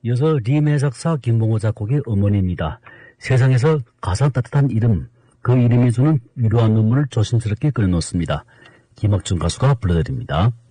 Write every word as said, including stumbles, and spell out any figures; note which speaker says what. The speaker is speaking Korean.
Speaker 1: 이어서 리메 작사 김봉호 작곡의 어머니입니다. 세상에서 가장 따뜻한 이름, 그 이름이 주는 위로한 눈물을 조심스럽게 끌어놓습니다. 김학준 가수가 불러드립니다.